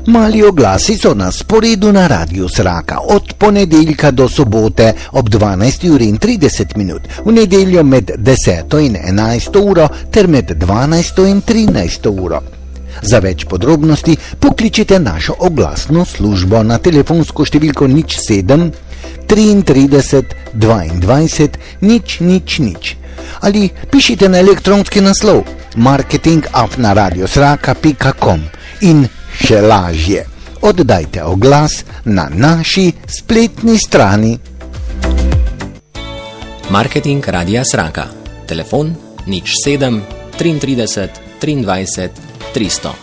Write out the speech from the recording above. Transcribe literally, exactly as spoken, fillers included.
Mali oglasi so na sporedu na Radiu Sraka od ponedeljka do sobote ob dvanajsti uri in trideset minut, v nedeljo med deseto in enajsto uro ter med dvanajsto in trinajsto uro. Za več podrobnosti pokličite našo oglasno službo na telefonsko številko nič sedem triintrideset dvaindvajset nič nič nič ali pišite na elektronski naslov marketing afna radiosraka pika com in še lažje, oddajte oglas na naši spletni strani. Marketing Radia Sraka. Telefon nič sedem triintrideset triindvajset tristo.